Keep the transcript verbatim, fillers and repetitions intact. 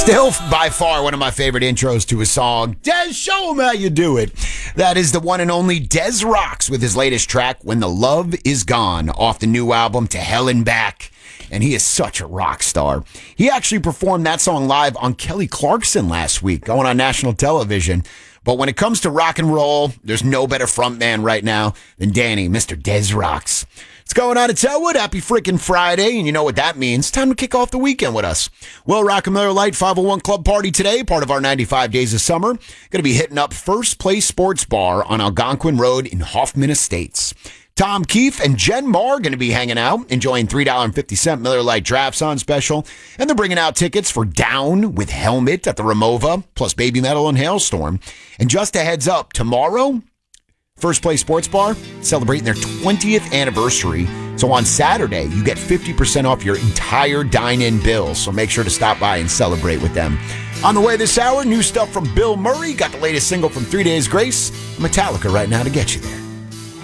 Still, by far, one of my favorite intros to a song. Des, show 'em how you do it. That is the one and only Des Rocks with his latest track, When the Love Is Gone, off the new album To Hell and Back. And he is such a rock star. He actually performed that song live on Kelly Clarkson last week, going on national television. But when it comes to rock and roll, there's no better frontman right now than Danny, Mister Des Rocks. It's going on at Telwood. Happy freaking Friday. And you know what that means. Time to kick off the weekend with us. Well, Rock and Miller Lite five oh one Club Party today, part of our ninety-five Days of Summer. Going to be hitting up First Place Sports Bar on Algonquin Road in Hoffman Estates. Tom Keefe and Jen Marr are going to be hanging out, enjoying three dollars and fifty cents Miller Lite Drafts on special. And they're bringing out tickets for Down with Helmet at the Ramova, plus Baby Metal and Hailstorm. And just a heads up, tomorrow, First Place Sports Bar celebrating their twentieth anniversary. So on Saturday, you get fifty percent off your entire dine-in bill. So make sure to stop by and celebrate with them. On the way this hour, new stuff from Bill Murray. Got the latest single from Three Days Grace. Metallica right now to get you there.